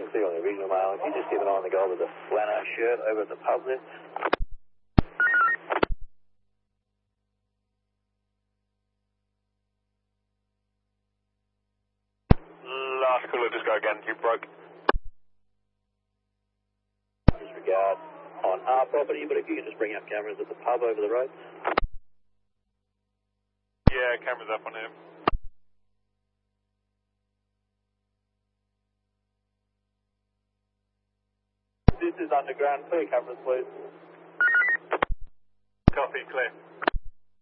clear on the original mail. If you just keep an eye on the guy with the flannel shirt over at the pub there. Last caller, just go again, you broke. Disregard on our property, but if you can just bring up cameras at the pub over the road. Yeah, camera's up on him. This is underground, clear cameras please. Copy, clear.